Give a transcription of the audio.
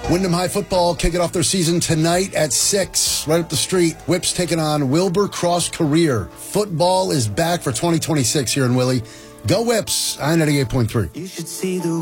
Wyndham High football kicking off their season tonight at 6, right up the street. Whips taking on Wilbur Cross Career. Football is back for 2026 here in Willie. Go Whips, I-98.3. You should see the